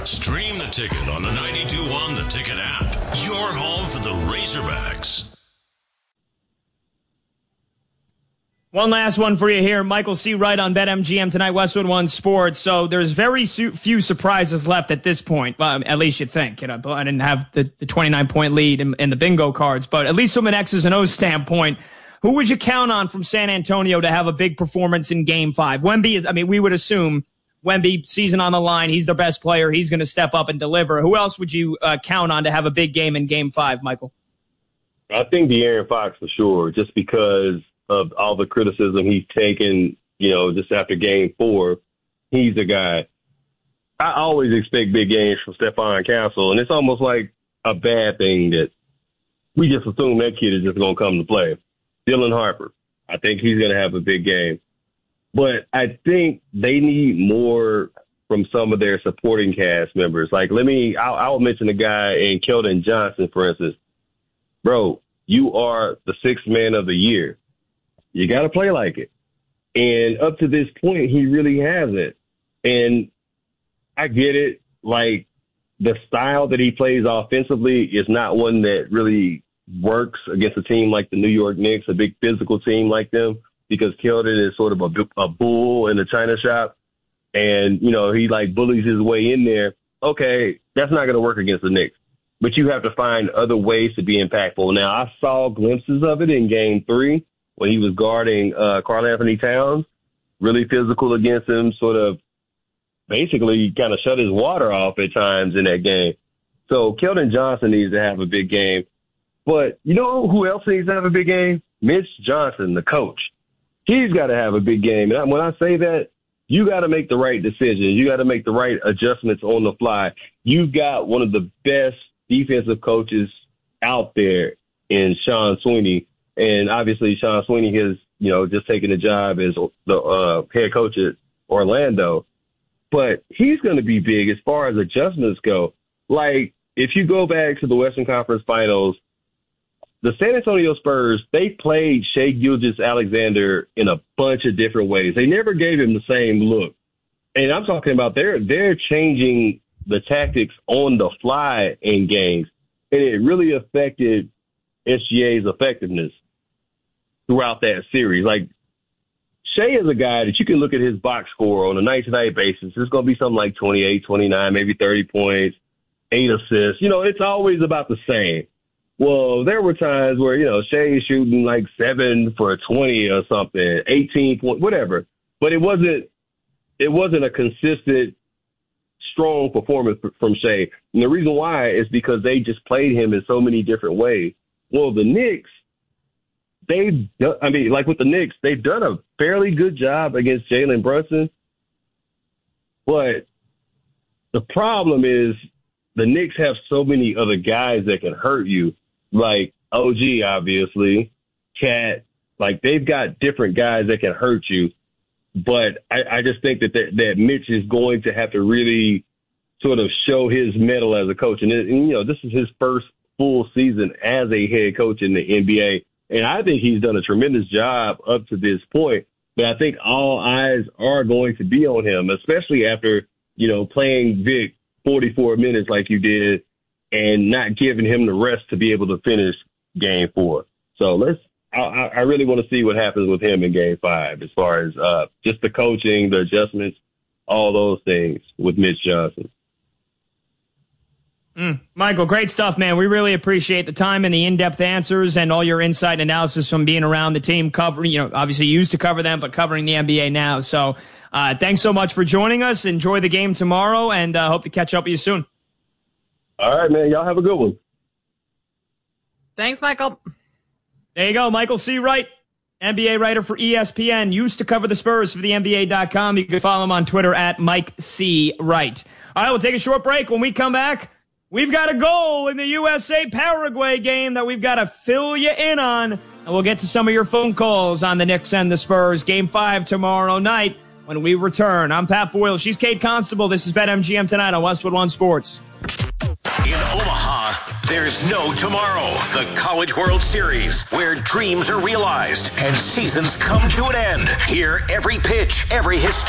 Stream the Ticket on the 92.1 The Ticket app. Your home for the Razorbacks. One last one for you here. Michael C. Wright on BetMGM tonight, Westwood One Sports. So there's very few surprises left at this point. Well, at least you think. I didn't have the 29-point lead in the bingo cards. But at least from an X's and O's standpoint, who would you count on from San Antonio to have a big performance in Game 5? Wemby is, we would assume Wemby, season on the line, he's the best player. He's going to step up and deliver. Who else would you count on to have a big game in Game 5, Michael? I think De'Aaron Fox for sure, just because of all the criticism he's taken, just after Game 4. He's the guy. I always expect big games from Stephon Castle, and it's almost like a bad thing that we just assume that kid is just going to come to play. Dylan Harper, I think he's going to have a big game. But I think they need more from some of their supporting cast members. Like, I'll mention a guy in Keldon Johnson, for instance. Bro, you are the sixth man of the year. You got to play like it. And up to this point, he really hasn't. And I get it. Like, the style that he plays offensively is not one that really works against a team like the New York Knicks, a big physical team like them, because Keldon is sort of a bull in the china shop. And, he bullies his way in there. Okay, that's not going to work against the Knicks. But you have to find other ways to be impactful. Now, I saw glimpses of it in Game 3. When he was guarding Karl Anthony Towns, really physical against him, sort of basically kind of shut his water off at times in that game. So Keldon Johnson needs to have a big game. But you know who else needs to have a big game? Mitch Johnson, the coach. He's got to have a big game. And when I say that, you got to make the right decisions. You got to make the right adjustments on the fly. You've got one of the best defensive coaches out there in Sean Sweeney. And obviously, Sean Sweeney has, just taken a job as the head coach at Orlando. But he's going to be big as far as adjustments go. Like, if you go back to the Western Conference Finals, the San Antonio Spurs, they played Shai Gilgeous-Alexander in a bunch of different ways. They never gave him the same look. And I'm talking about they're changing the tactics on the fly in games. And it really affected SGA's effectiveness throughout that series. Like, Shai is a guy that you can look at his box score on a night-to-night basis. It's going to be something like 28, 29, maybe 30 points, 8 assists. It's always about the same. Well, there were times where, Shai is shooting like 7 for 20 or something, 18 points, whatever. But it wasn't a consistent, strong performance from Shai. And the reason why is because they just played him in so many different ways. Well, the Knicks, with the Knicks, they've done a fairly good job against Jalen Brunson. But the problem is the Knicks have so many other guys that can hurt you, like OG, obviously, Cat. Like, they've got different guys that can hurt you. But I just think that Mitch is going to have to really sort of show his mettle as a coach. And this is his first full season as a head coach in the NBA. And I think he's done a tremendous job up to this point. But I think all eyes are going to be on him, especially after, playing Vic 44 minutes like you did and not giving him the rest to be able to finish Game 4. So I really want to see what happens with him in Game 5 as far as just the coaching, the adjustments, all those things with Mitch Johnson. Michael, great stuff, man. We really appreciate the time and the in-depth answers and all your insight and analysis from being around the team, covering, obviously you used to cover them, but covering the NBA now. So thanks so much for joining us. Enjoy the game tomorrow, and hope to catch up with you soon. All right, man. Y'all have a good one. Thanks, Michael. There you go. Michael C. Wright, NBA writer for ESPN, used to cover the Spurs for the NBA.com. You can follow him on Twitter at Mike C. Wright. All right, we'll take a short break. When we come back, we've got a goal in the USA-Paraguay game that we've got to fill you in on. And we'll get to some of your phone calls on the Knicks and the Spurs. Game 5 tomorrow night when we return. I'm Pat Boyle. She's Kate Constable. This is BetMGM tonight on Westwood One Sports. In Omaha, there's no tomorrow. The College World Series, where dreams are realized and seasons come to an end. Hear every pitch, every history.